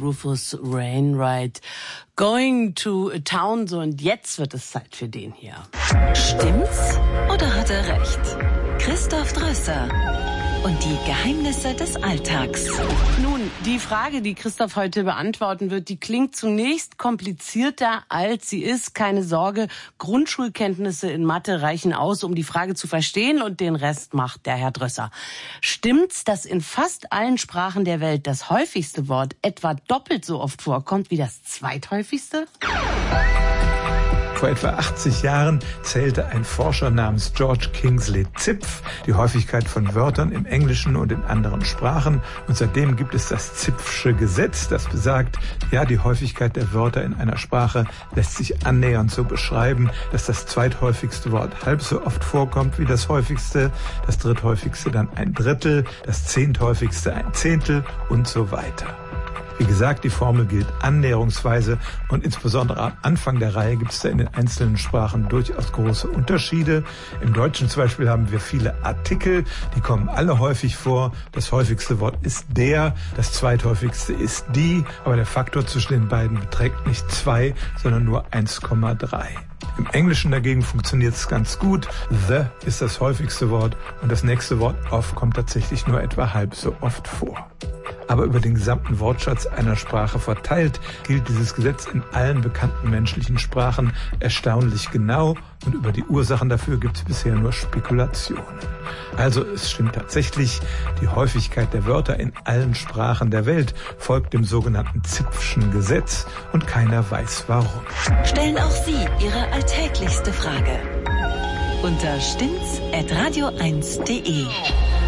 Rufus Wainwright. Going to a Town. So, und jetzt wird es Zeit für den hier. Stimmt's oder hat er recht? Christoph Drösser und die Geheimnisse des Alltags. Nun, die Frage, die Christoph heute beantworten wird, die klingt zunächst komplizierter, als sie ist. Keine Sorge, Grundschulkenntnisse in Mathe reichen aus, um die Frage zu verstehen, und den Rest macht der Herr Drösser. Stimmt's, dass in fast allen Sprachen der Welt das häufigste Wort etwa doppelt so oft vorkommt wie das zweithäufigste? Vor etwa 80 Jahren zählte ein Forscher namens George Kingsley Zipf die Häufigkeit von Wörtern im Englischen und in anderen Sprachen. Und seitdem gibt es das Zipfsche Gesetz, das besagt, ja, die Häufigkeit der Wörter in einer Sprache lässt sich annähernd so beschreiben, dass das zweithäufigste Wort halb so oft vorkommt wie das häufigste, das dritthäufigste dann ein Drittel, das zehnthäufigste ein Zehntel und so weiter. Wie gesagt, die Formel gilt annäherungsweise und insbesondere am Anfang der Reihe gibt es da in den einzelnen Sprachen durchaus große Unterschiede. Im Deutschen zum Beispiel haben wir viele Artikel, die kommen alle häufig vor. Das häufigste Wort ist der, das zweithäufigste ist die, aber der Faktor zwischen den beiden beträgt nicht 2, sondern nur 1,3. Im Englischen dagegen funktioniert es ganz gut. The ist das häufigste Wort und das nächste Wort of kommt tatsächlich nur etwa halb so oft vor. Aber über den gesamten Wortschatz einer Sprache verteilt gilt dieses Gesetz in allen bekannten menschlichen Sprachen erstaunlich genau und über die Ursachen dafür gibt es bisher nur Spekulationen. Also es stimmt tatsächlich, die Häufigkeit der Wörter in allen Sprachen der Welt folgt dem sogenannten Zipfschen Gesetz und keiner weiß warum. Stellen auch Sie Ihre alltäglichste Frage unter stimmt's@radio1.de.